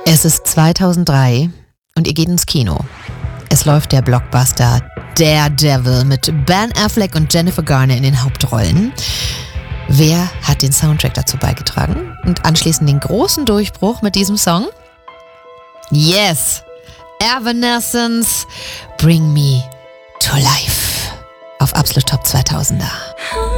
Es ist 2003 und ihr geht ins Kino. Es läuft der Blockbuster Daredevil mit Ben Affleck und Jennifer Garner in den Hauptrollen. Wer hat den Soundtrack dazu beigetragen? Und anschließend den großen Durchbruch mit diesem Song? Yes! Evanescence, Bring Me to Life. Auf Absolut Top 2000er.